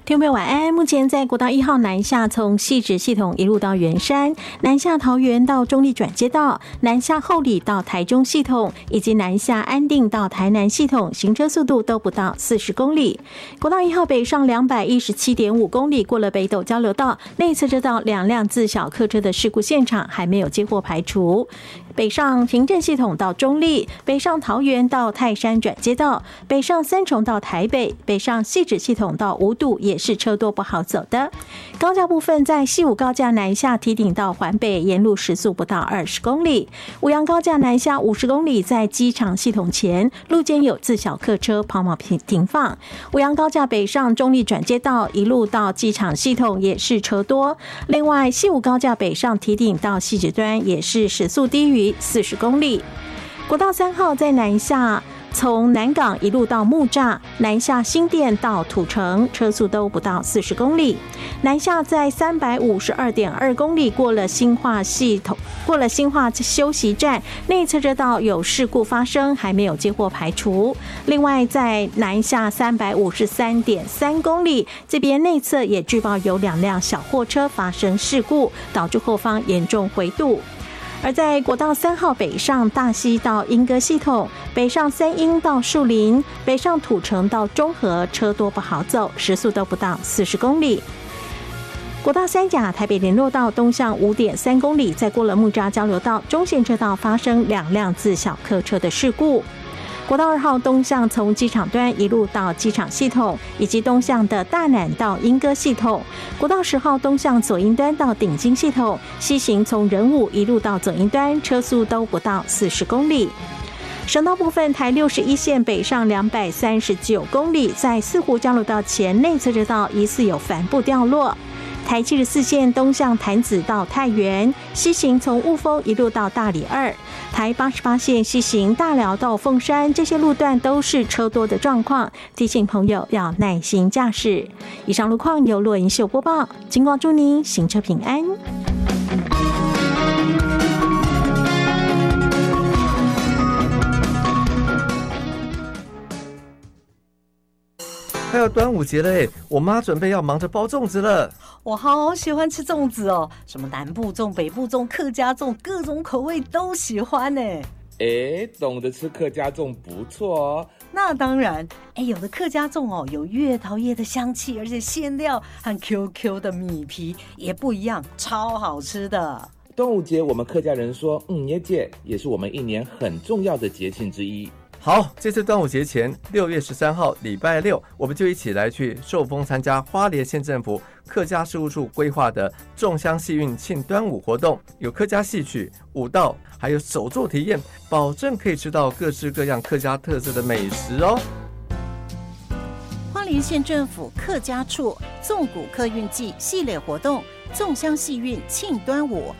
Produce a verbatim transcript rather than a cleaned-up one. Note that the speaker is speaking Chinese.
听众朋友晚安。目前在国道一号南下，从汐止系统一路到圆山，南下桃园到中坜转接道，南下后里到台中系统，以及南下安定到台南系统，行车速度都不到四十公里。国道一号北上两百一十七点五公里，过了北斗交流道，内侧车道两辆自小客车的事故现场还没有接获排除。北上平镇系统到中坜，北上桃园到泰山转接道，北上三重到台北，北上汐止系统到五堵也是车多不好走的。高架部分在西武高架南下堤顶到环北，沿路时速不到二十公里。五杨高架南下五十公里，在机场系统前路肩有自小客车跑马停放。五杨高架北上中坜转接道一路到机场系统也是车多。另外西武高架北上堤顶到汐止端也是时速低于四十公里。国道三号在南下，从南港一路到木栅，南下新店到土城，车速都不到四十公里。南下在三百五十二点二公里，过了新化系统，过了新化休息站，内侧车道有事故发生，还没有接获排除。另外，在南下三百五十三点三公里，这边内侧也据报有两辆小货车发生事故，导致后方严重回堵。而在国道三号北上大溪到莺歌系统，北上三莺到树林，北上土城到中和，车多不好走，时速都不到四十公里。国道三甲台北联络道东向五点三公里，在过了木栅交流道中线车道发生两辆自小客车的事故。国道二号东向从机场端一路到机场系统，以及东向的大南到莺歌系统。国道十号东向左营端到顶金系统，西行从仁武一路到左营端，车速都不到四十公里。省道部分，台六十一线北上两百三十九公里，在四湖交流道前内侧车道疑似有帆布掉落。台七十四线东向潭子到太原，西行从雾峰一路到大里二。台八十八线西行大寮到凤山，这些路段都是车多的状况，提醒朋友要耐心驾驶。以上路况由骆银秀播报，金光祝您行车平安。 快要端午节了哎，我妈准备要忙着包粽子了。 我好喜欢吃粽子哦，什么南部粽、北部粽、客家粽，各种口味都喜欢呢。 哎，懂得吃客家粽不错哦。 那当然，哎，有的客家粽哦，有月桃叶的香气，而且馅料和 Q Q 的米皮也不一样，超好吃的。 端午节我们客家人说嗯耶节，也是我们一年很重要的节庆之一。 好，这次端午节前六月十三号礼拜六，我们就一起来去寿丰参加花莲县政府客家事务处规划的粽香戏韵庆端午活动，有客家戏曲、舞蹈，还有手作体验，保证可以吃到各式各样客家特色的美食哦。 花莲县政府客家处粽谷客运季系列活动粽香戏韵庆端午，